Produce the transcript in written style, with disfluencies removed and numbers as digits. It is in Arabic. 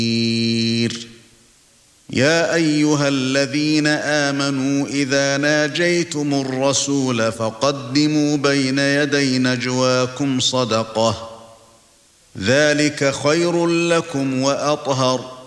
يا ايها الذين آمنوا اذا ناجيتم الرسول فقدموا بين يدي نجواكم صدقة ذلك خير لكم وأطهر